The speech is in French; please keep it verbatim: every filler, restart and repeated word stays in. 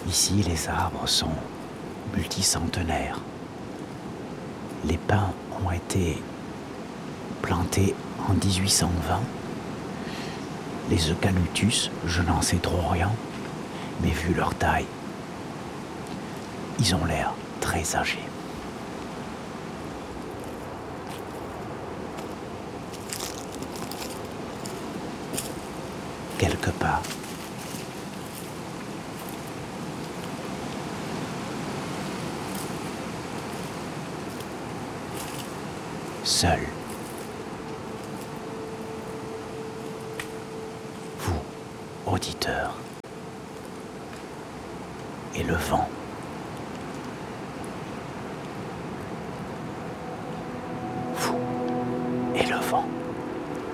Ici, les arbres sont multicentenaires. Les pins ont été plantés en dix-huit cent vingt. Les eucalyptus, je n'en sais trop rien, mais vu leur taille, ils ont l'air très âgés. Quelques pas. Seul. Vous, auditeur. Et le vent.